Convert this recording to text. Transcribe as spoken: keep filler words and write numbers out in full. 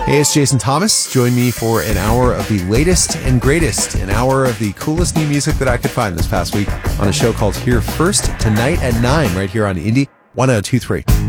Hey, it's Jason Thomas. Join me for an hour of the latest and greatest, an hour of the coolest new music that I could find this past week on a show called Here First, tonight at nine, right here on Indie one oh two three.